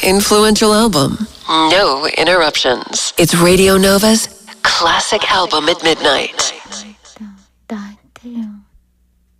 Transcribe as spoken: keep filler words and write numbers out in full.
influential album. No interruptions. It's Radio Nova's Classic Album at Midnight.